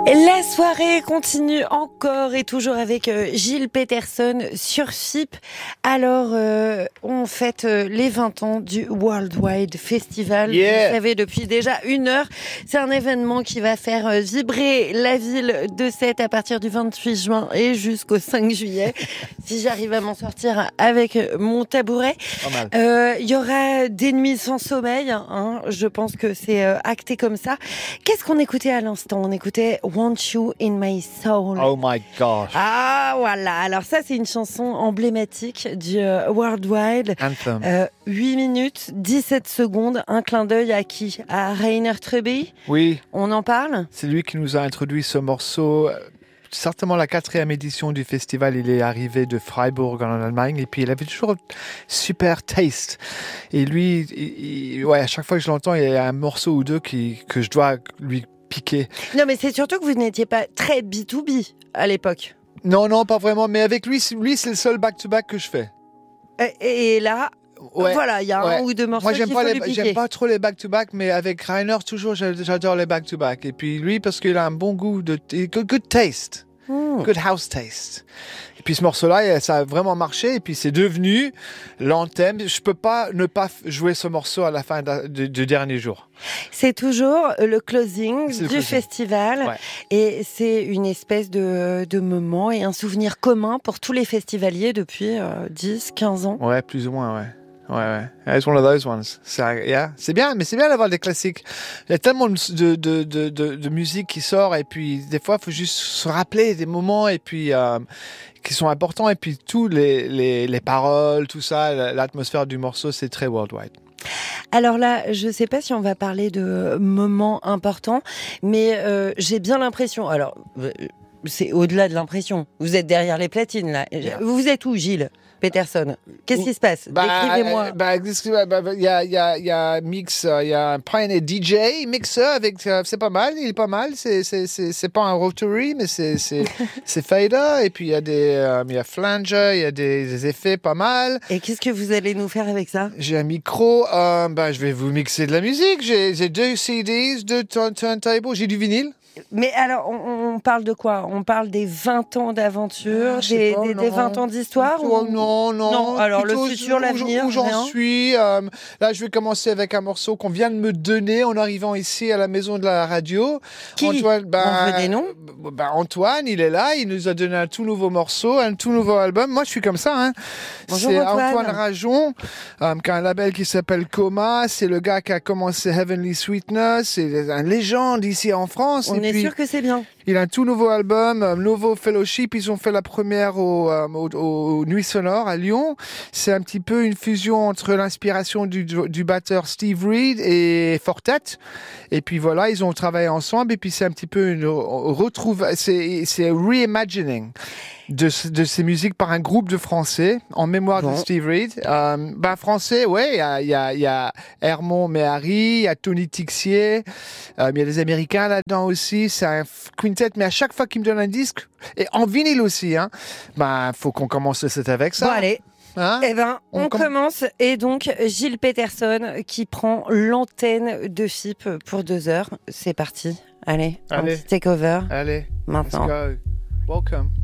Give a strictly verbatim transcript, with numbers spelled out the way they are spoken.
La soirée continue encore et toujours avec euh, Gilles Peterson sur F I P. Alors, euh, on fête euh, les vingt ans du Worldwide Festival. Yeah. Vous savez, depuis déjà une heure, c'est un événement qui va faire euh, vibrer la ville de Sète à partir du vingt-huit juin et jusqu'au cinq juillet. Si j'arrive à m'en sortir avec mon tabouret. Pas mal. Euh, Il y aura des nuits sans sommeil, hein, je pense que c'est euh, acté comme ça. Qu'est-ce qu'on écoutait à l'instant? On écoutait Want You in My Soul. Oh my gosh. Ah voilà, alors ça c'est une chanson emblématique du euh, Worldwide. Anthem. Euh, huit minutes, dix-sept secondes, un clin d'œil à qui? À Rainer Treby? Oui, On en parle? c'est lui qui nous a introduit ce morceau. Certainement la quatrième édition du festival, il est arrivé de Freiburg en Allemagne et puis il avait toujours super taste. Et lui, il, il, ouais, à chaque fois que je l'entends, il y a un morceau ou deux qui, que je dois lui piquer. Non mais c'est surtout que vous n'étiez pas très B deux B à l'époque. Non, non, pas vraiment, mais avec lui, lui c'est le seul back-to-back que je fais. Et, et là, Ouais, voilà, il y a ouais. un ou deux morceaux Moi, j'aime qu'il pas, faut les, lui piquer. j'aime pas trop les back-to-back, mais avec Rainer, toujours, j'adore les back-to-back. Et puis lui, parce qu'il a un bon goût, de good, good taste. Mmh. Good house taste. Et puis ce morceau-là, ça a vraiment marché. Et puis c'est devenu l'anthem. Je peux pas ne pas jouer ce morceau à la fin du, du dernier jour. C'est toujours le closing C'est le du closing. festival. Ouais. Et c'est une espèce de, de moment et un souvenir commun pour tous les festivaliers depuis euh, dix, quinze ans. Ouais, plus ou moins, ouais. Ouais, ouais. It's one of those ones. C'est, yeah. C'est bien, mais c'est bien d'avoir des classiques. Il y a tellement de, de, de, de, de musique qui sort, et puis des fois, il faut juste se rappeler des moments, et puis euh, qui sont importants, et puis tous les, les, les paroles, tout ça, l'atmosphère du morceau, c'est très worldwide. Alors là, je ne sais pas si on va parler de moments importants, mais euh, j'ai bien l'impression. Alors, euh, c'est au-delà de l'impression. Vous êtes derrière les platines, là. Yeah. Vous êtes où, Gilles Peterson? Qu'est-ce qui se passe? Décrivez-moi. Bah, il bah, bah, y a, y a, y a mix, il euh, y a un Pioneer D J, mixer avec, euh, c'est pas mal, il est pas mal. C'est, c'est, c'est, c'est pas un rotary, mais c'est, c'est, c'est fader. Et puis il y a des, euh, y a flanger, il y a des, des effets pas mal. Et qu'est-ce que vous allez nous faire avec ça? J'ai un micro, euh, bah, je vais vous mixer de la musique. J'ai, j'ai deux C Ds, deux turntables, j'ai du vinyle. Mais alors, on, on parle de quoi? On parle des vingt ans d'aventure, Ah, je sais des, pas, des, non. des vingt ans d'histoire Oh, ou... non, non. Non, alors Plutôt le futur, où- l'avenir, Où j'en rien. suis. Euh, là, je vais commencer avec un morceau qu'on vient de me donner en arrivant ici à la maison de la radio. Qui? Antoine, On veut des noms? bah, Antoine, il est là. Il nous a donné un tout nouveau morceau, un tout nouveau album. Moi, je suis comme ça. Hein. Bonjour, C'est Antoine. Antoine Rajon, euh, qui a un label qui s'appelle Coma. C'est le gars qui a commencé Heavenly Sweetness. C'est une légende ici en France. On Et est puis, sûr que c'est bien. il a un tout nouveau album, un nouveau fellowship. Ils ont fait la première au, euh, au, au Nuits Sonores à Lyon. C'est un petit peu une fusion entre l'inspiration du, du batteur Steve Reed et Fortet. Et puis voilà, ils ont travaillé ensemble. Et puis c'est un petit peu une retrouve, c'est, c'est reimagining de, de ces musiques par un groupe de Français en mémoire Bon. de Steve Reed. Euh, ben français, ouais, il y a, y a, y a Hermond Méhari, il y a Tony Tixier, euh, il y a des Américains là-dedans aussi. C'est un quintet, mais à chaque fois qu'il me donne un disque, et en vinyle aussi, hein, ben faut qu'on commence le set avec ça. Bon, allez. Hein? Eh ben, on, On com- commence. Et donc, Gilles Peterson qui prend l'antenne de F I P pour deux heures. C'est parti. Allez, Allez. un petit takeover Allez, maintenant. let's go. Welcome.